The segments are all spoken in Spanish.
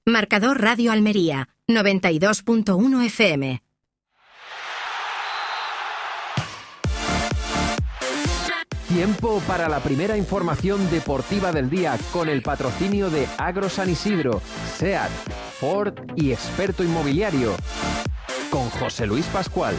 Marcador Radio Almería, 92.1 FM. Tiempo para la primera información deportiva del día con el patrocinio de Agro San Isidro, SEAT, Ford y Experto Inmobiliario. Con José Luis Pascual.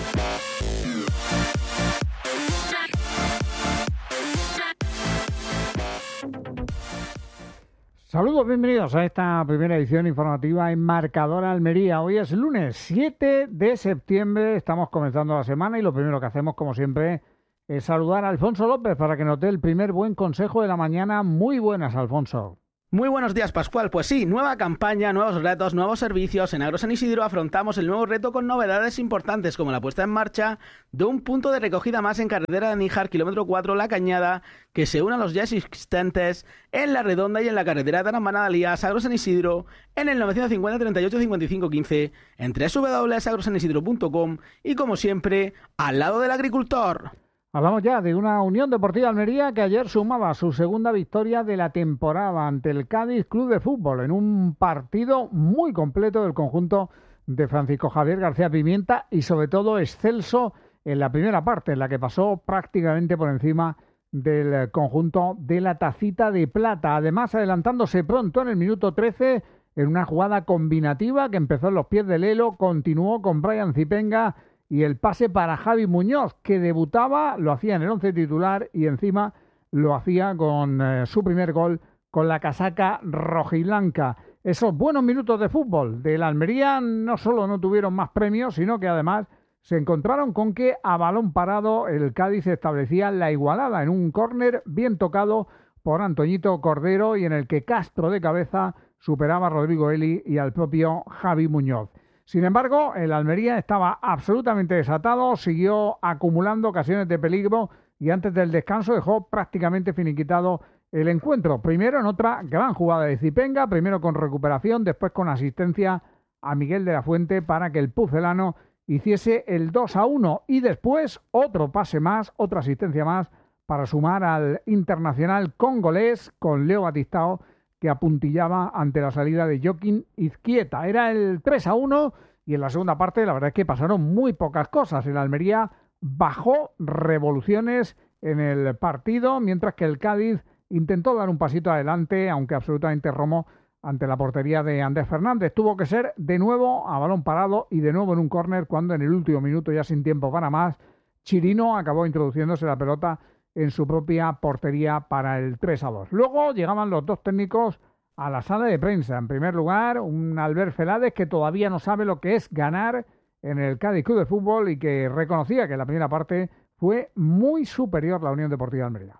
Saludos, bienvenidos a esta primera edición informativa en Marcador Almería. Hoy es lunes 7 de septiembre, estamos comenzando la semana y lo primero que hacemos, como siempre, es saludar a Alfonso López para que nos dé el primer buen consejo de la mañana. Muy buenas, Alfonso. Muy buenos días, Pascual. Pues sí, nueva campaña, nuevos retos, nuevos servicios. En Agro San Isidro afrontamos el nuevo reto con novedades importantes como la puesta en marcha de un punto de recogida más en carretera de Níjar, kilómetro 4, La Cañada, que se une a los ya existentes en La Redonda y en la carretera de Taramana-Dalías, Agro San Isidro, en el 950 38 55 15, en www.agrosanisidro.com y, como siempre, al lado del agricultor. Hablamos ya de una Unión Deportiva Almería que ayer sumaba su segunda victoria de la temporada ante el Cádiz Club de Fútbol en un partido muy completo del conjunto de Francisco Javier García Pimienta y sobre todo excelso en la primera parte, en la que pasó prácticamente por encima del conjunto de la Tacita de Plata. Además, adelantándose pronto en el minuto 13 en una jugada combinativa que empezó en los pies de Lelo, continuó con Brian Zipenga y el pase para Javi Muñoz, que debutaba, lo hacía en el 11 titular y encima lo hacía con su primer gol con la casaca rojiblanca. Esos buenos minutos de fútbol de la Almería no solo no tuvieron más premios, sino que además se encontraron con que a balón parado el Cádiz establecía la igualada en un córner bien tocado por Antoñito Cordero y en el que Castro de cabeza superaba a Rodrigo Eli y al propio Javi Muñoz. Sin embargo, el Almería estaba absolutamente desatado, siguió acumulando ocasiones de peligro y antes del descanso dejó prácticamente finiquitado el encuentro. Primero en otra gran jugada de Zipenga, primero con recuperación, después con asistencia a Miguel de la Fuente para que el pucelano hiciese el 2-1 y después otro pase más, otra asistencia más para sumar al internacional congolés con Leo Batistao, que apuntillaba ante la salida de Joaquín Izquieta. Era el 3-1 y en la segunda parte la verdad es que pasaron muy pocas cosas. El Almería bajó revoluciones en el partido, mientras que el Cádiz intentó dar un pasito adelante, aunque absolutamente romo ante la portería de Andrés Fernández. Tuvo que ser de nuevo a balón parado y de nuevo en un córner cuando en el último minuto, ya sin tiempo para más, Chirino acabó introduciéndose la pelota en su propia portería para el 3-2. Luego llegaban los dos técnicos a la sala de prensa. En primer lugar, un Albert Felades que todavía no sabe lo que es ganar en el Cádiz Club de Fútbol y que reconocía que en la primera parte fue muy superior la Unión Deportiva Almería.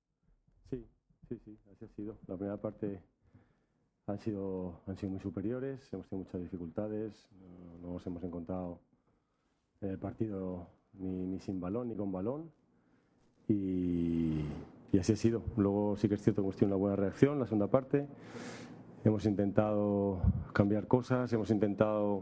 Sí, así ha sido. La primera parte han sido muy superiores, hemos tenido muchas dificultades, no nos hemos encontrado en el partido ni sin balón ni con balón. Y así ha sido. Luego sí que es cierto que hemos tenido una buena reacción en la segunda parte. Hemos intentado cambiar cosas, hemos intentado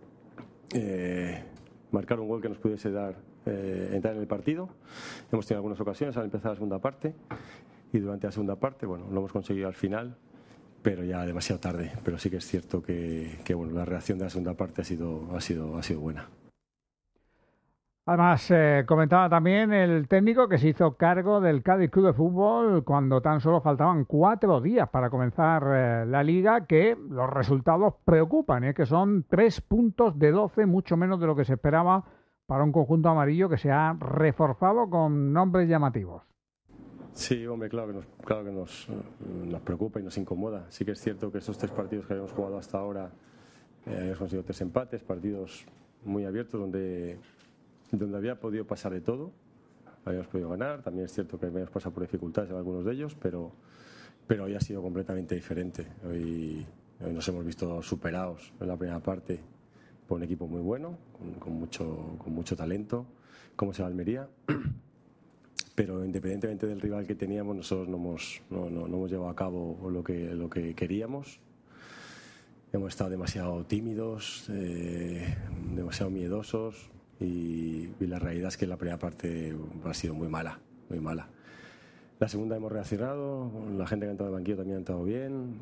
marcar un gol que nos pudiese dar entrar en el partido. Hemos tenido algunas ocasiones al empezar la segunda parte y durante la segunda parte, bueno, lo hemos conseguido al final, pero ya demasiado tarde. Pero sí que es cierto que bueno, la reacción de la segunda parte ha sido buena. Además, comentaba también el técnico que se hizo cargo del Cádiz Club de Fútbol cuando tan solo faltaban 4 días para comenzar la Liga, que los resultados preocupan, que son 3 puntos de 12, mucho menos de lo que se esperaba para un conjunto amarillo que se ha reforzado con nombres llamativos. Sí, hombre, claro que nos preocupa y nos incomoda. Sí que es cierto que estos 3 partidos que habíamos jugado hasta ahora hemos conseguido 3 empates, partidos muy abiertos donde había podido pasar de todo, habíamos podido ganar. También es cierto que habíamos pasado por dificultades en algunos de ellos, pero hoy ha sido completamente diferente. Hoy nos hemos visto superados en la primera parte por un equipo muy bueno, con mucho talento, como es el Almería. Pero independientemente del rival que teníamos, nosotros no hemos llevado a cabo lo que queríamos. Hemos estado demasiado tímidos, demasiado miedosos. Y la realidad es que la primera parte ha sido muy mala. La segunda hemos reaccionado, la gente que ha entrado al banquillo también ha entrado bien, hemos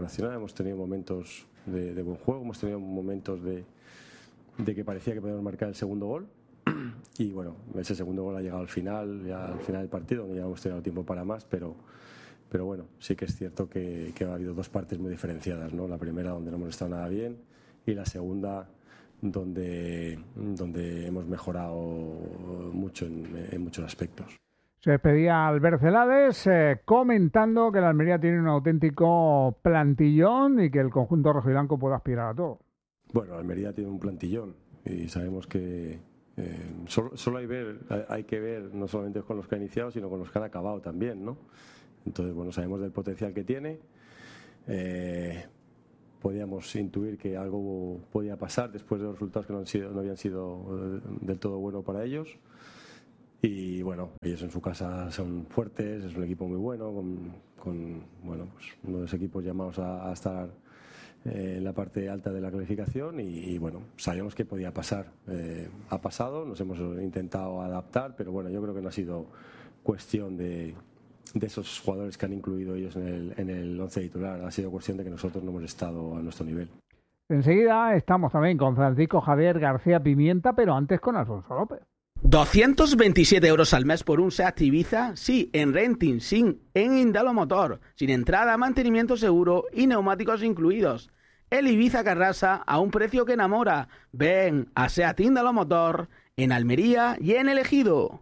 reaccionar, hemos tenido momentos de buen juego, hemos tenido momentos de que parecía que podíamos marcar el segundo gol. Y bueno, ese segundo gol ha llegado al final del partido, donde ya hemos tenido tiempo para más, pero bueno, sí que es cierto que ha habido dos partes muy diferenciadas, ¿no? La primera donde no hemos estado nada bien y la segunda donde hemos mejorado mucho en muchos aspectos. Se despedía Albert Celades comentando que la Almería tiene un auténtico plantillón y que el conjunto rojiblanco puede aspirar a todo. Bueno, la Almería tiene un plantillón y sabemos que solo hay que ver no solamente con los que han iniciado, sino con los que han acabado también, ¿no? Entonces, bueno, sabemos del potencial que tiene. Podíamos intuir que algo podía pasar después de los resultados que no habían sido del todo buenos para ellos. Y bueno, ellos en su casa son fuertes, es un equipo muy bueno, con bueno, pues uno de los equipos llamados a estar en la parte alta de la clasificación y bueno, sabíamos que podía pasar. Ha pasado, nos hemos intentado adaptar, pero bueno, yo creo que no ha sido cuestión de esos jugadores que han incluido ellos en el once titular, ha sido cuestión de que nosotros no hemos estado a nuestro nivel. Enseguida estamos también con Francisco Javier García Pimienta, pero antes con Alfonso López. 227 euros al mes por un SEAT Ibiza, sí, en renting, en Indalo Motor, sin entrada, mantenimiento seguro y neumáticos incluidos. El Ibiza que arrasa a un precio que enamora. Ven a SEAT Indalo Motor en Almería y en El Ejido.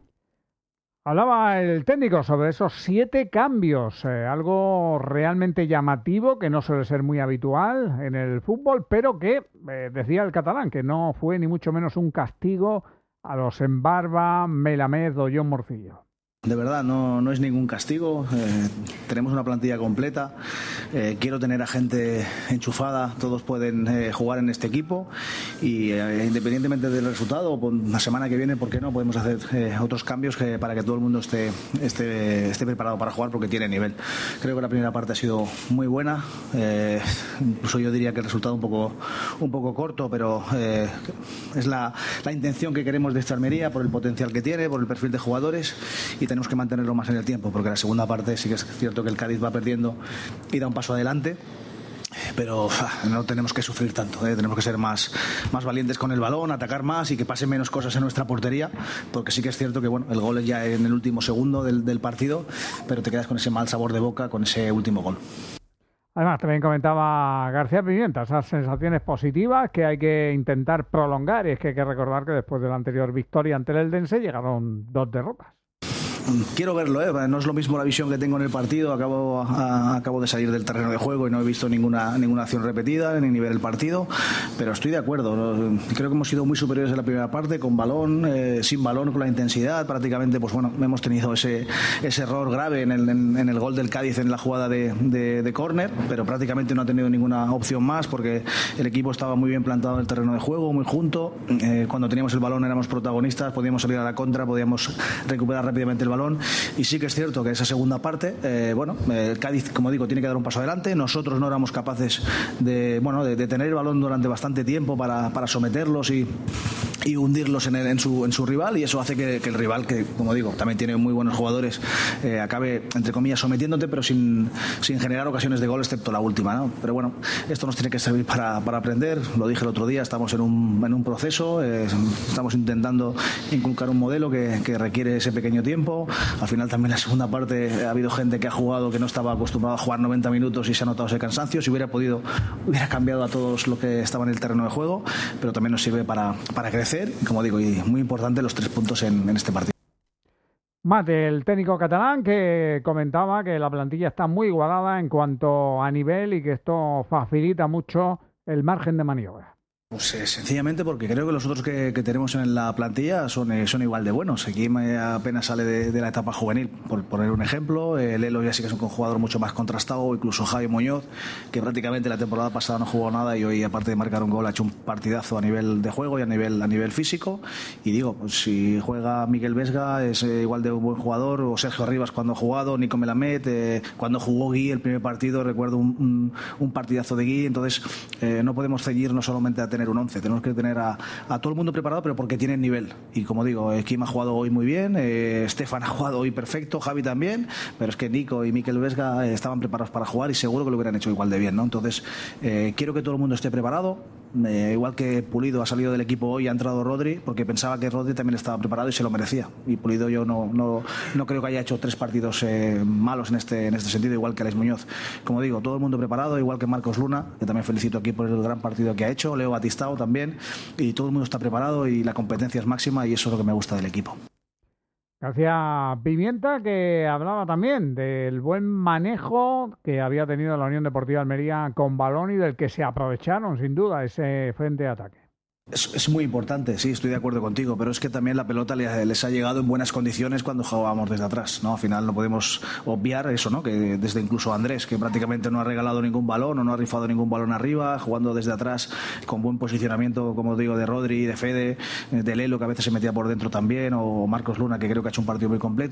Hablaba el técnico sobre esos 7 cambios, algo realmente llamativo que no suele ser muy habitual en el fútbol, pero que, decía el catalán, que no fue ni mucho menos un castigo a los Embarba, Melamed o John Morcillo. De verdad, no es ningún castigo. Tenemos una plantilla completa. Quiero tener a gente enchufada. Todos pueden jugar en este equipo. Y independientemente del resultado, la semana que viene, ¿por qué no? Podemos hacer otros cambios para que todo el mundo esté preparado para jugar porque tiene nivel. Creo que la primera parte ha sido muy buena. Incluso yo diría que el resultado un poco corto, pero es la intención que queremos de esta Almería por el potencial que tiene, por el perfil de jugadores. Y tenemos que mantenerlo más en el tiempo, porque la segunda parte sí que es cierto que el Cádiz va perdiendo y da un paso adelante, pero no tenemos que sufrir tanto, tenemos que ser más valientes con el balón, atacar más y que pasen menos cosas en nuestra portería, porque sí que es cierto que bueno, el gol es ya en el último segundo del partido, pero te quedas con ese mal sabor de boca con ese último gol. Además, también comentaba García Pimienta esas sensaciones positivas que hay que intentar prolongar, y es que hay que recordar que después de la anterior victoria ante el Eldense llegaron 2 derrotas. Quiero verlo, no es lo mismo la visión que tengo en el partido. Acabo de salir del terreno de juego y no he visto ninguna acción repetida ni ver el partido, pero estoy de acuerdo, ¿no? Creo que hemos sido muy superiores en la primera parte, con balón, sin balón, con la intensidad. Prácticamente, pues bueno, hemos tenido ese error grave en el gol del Cádiz en la jugada de córner, pero prácticamente no ha tenido ninguna opción más porque el equipo estaba muy bien plantado en el terreno de juego, muy junto. Cuando teníamos el balón éramos protagonistas, podíamos salir a la contra, podíamos recuperar rápidamente el balón, y sí que es cierto que esa segunda parte, el Cádiz, como digo, tiene que dar un paso adelante. Nosotros no éramos capaces de tener el balón durante bastante tiempo para someterlos y hundirlos en su rival, y eso hace que el rival, que como digo, también tiene muy buenos jugadores, acabe, entre comillas, sometiéndote, pero sin generar ocasiones de gol, excepto la última, ¿no? Pero bueno, esto nos tiene que servir para aprender. Lo dije el otro día, estamos en un proceso, estamos intentando inculcar un modelo que requiere ese pequeño tiempo. Al final también en la segunda parte ha habido gente que ha jugado que no estaba acostumbrado a jugar 90 minutos y se ha notado ese cansancio. Si hubiera cambiado a todos lo que estaba en el terreno de juego, pero también nos sirve para crecer, como digo, y muy importante los 3 puntos en este partido. Mate, el técnico catalán, que comentaba que la plantilla está muy igualada en cuanto a nivel y que esto facilita mucho el margen de maniobra. Pues sencillamente porque creo que los otros que tenemos en la plantilla son igual de buenos. Aquí apenas sale de la etapa juvenil, por poner un ejemplo. Lelo ya sí que es un jugador mucho más contrastado, incluso Javi Muñoz, que prácticamente la temporada pasada no jugó nada y hoy, aparte de marcar un gol, ha hecho un partidazo a nivel de juego y a nivel físico. Y digo, pues si juega Miguel Vesga es igual de un buen jugador, o Sergio Rivas cuando ha jugado, Nico Melamed, cuando jugó Gui el primer partido, recuerdo un partidazo de Gui. Entonces no podemos ceñirnos solamente a tener tener un 11, tenemos que tener a todo el mundo preparado, pero porque tienen nivel. Y como digo, Kim ha jugado hoy muy bien, Stefan ha jugado hoy perfecto, Javi también, pero es que Nico y Mikel Vesga estaban preparados para jugar y seguro que lo hubieran hecho igual de bien, ¿no? Entonces, quiero que todo el mundo esté preparado. Igual que Pulido ha salido del equipo hoy, ha entrado Rodri, porque pensaba que Rodri también estaba preparado y se lo merecía. Y Pulido yo no creo que haya hecho 3 partidos malos en este sentido, igual que Alex Muñoz. Como digo, todo el mundo preparado, igual que Marcos Luna, que también felicito aquí por el gran partido que ha hecho, Leo Batistao también, y todo el mundo está preparado y la competencia es máxima y eso es lo que me gusta del equipo. García Pimienta, que hablaba también del buen manejo que había tenido la Unión Deportiva Almería con balón y del que se aprovecharon sin duda ese frente de ataque. Es muy importante, sí, estoy de acuerdo contigo, pero es que también la pelota les ha llegado en buenas condiciones cuando jugábamos desde atrás, ¿no? Al final no podemos obviar eso, ¿no? Que desde incluso Andrés, que prácticamente no ha regalado ningún balón o no ha rifado ningún balón arriba, jugando desde atrás con buen posicionamiento, como digo, de Rodri, de Fede, de Lelo, que a veces se metía por dentro también, o Marcos Luna, que creo que ha hecho un partido muy completo.